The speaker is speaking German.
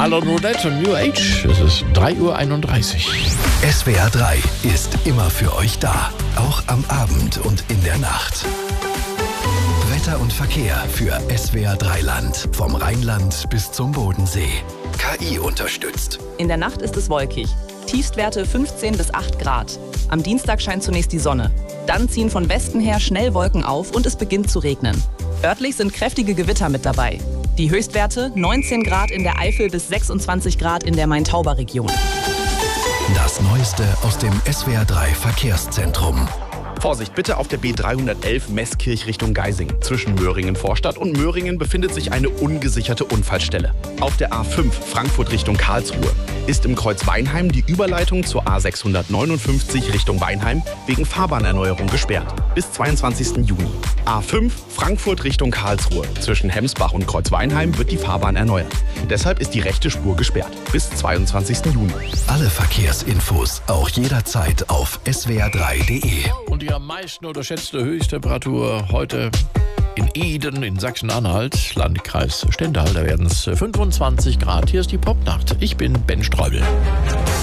Marlon Roulette und New Age. Es ist 3:31 Uhr. SWR 3 ist immer für euch da. Auch am Abend und in der Nacht. Wetter und Verkehr für SWR 3 Land. Vom Rheinland bis zum Bodensee. KI unterstützt. In der Nacht ist es wolkig. Tiefstwerte 15 bis 8 Grad. Am Dienstag scheint zunächst die Sonne. Dann ziehen von Westen her schnell Wolken auf und es beginnt zu regnen. Örtlich sind kräftige Gewitter mit dabei. Die Höchstwerte 19 Grad in der Eifel bis 26 Grad in der Main-Tauber-Region. Das Neueste aus dem SWR 3 Verkehrszentrum. Vorsicht bitte auf der B311 Meßkirch Richtung Geising. Zwischen Möhringen Vorstadt und Möhringen befindet sich eine ungesicherte Unfallstelle. Auf der A5 Frankfurt Richtung Karlsruhe ist im Kreuz Weinheim die Überleitung zur A659 Richtung Weinheim wegen Fahrbahnerneuerung gesperrt. Bis 22. Juni. A5 Frankfurt Richtung Karlsruhe. Zwischen Hemsbach und Kreuz Weinheim wird die Fahrbahn erneuert. Deshalb ist die rechte Spur gesperrt. Bis 22. Juni. Alle Verkehrsinfos auch jederzeit auf swr3.de. Und die am meisten unterschätzte Höchsttemperatur heute in Eden in Sachsen-Anhalt, Landkreis Stendal. Da werden es 25 Grad. Hier ist die Popnacht. Ich bin Ben Streubel.